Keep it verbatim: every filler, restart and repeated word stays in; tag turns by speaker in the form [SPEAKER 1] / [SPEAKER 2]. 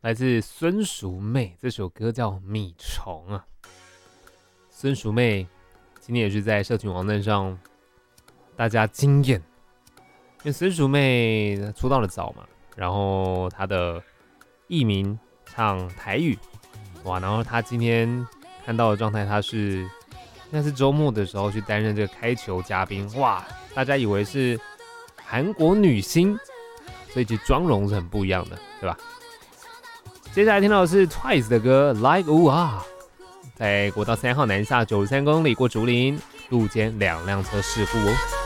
[SPEAKER 1] 来自孙淑媚，这首歌叫《米虫》啊。孙淑媚今天也是在社群网站上大家惊艳，因为孙淑媚出道的早嘛，然后她的艺名唱台语，哇，然后她今天看到的状态，她是应该是周末的时候去担任这个开球嘉宾，哇，大家以为是韩国女星，所以其实妆容是很不一样的，对吧？接下来听到的是 Twice 的歌 Like Ooh Ah， 在国道三号南下九十三公里过竹林，路肩两辆车事故哦。